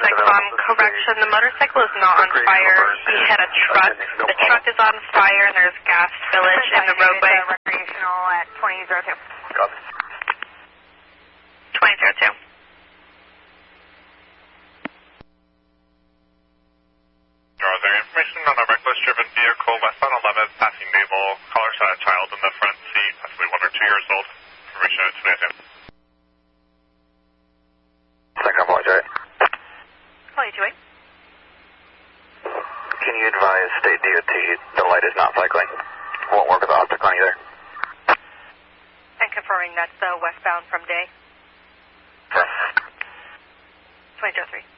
SICOM correction. The motorcycle is not on fire. He hit a truck. The truck is on fire and there's gas spillage in the roadway. Recreational at 2002. Copy. 2002. Is there information on a reckless driven vehicle westbound 11th passing Naval? Caller saw a child in the front seat, possibly 1 or 2 years old. Information at 2010. Second apology, right? Call you 28. Can you advise State DOT the light is not cycling? Won't work with the optic on either. And confirming that's the westbound from day. Yes. 2003.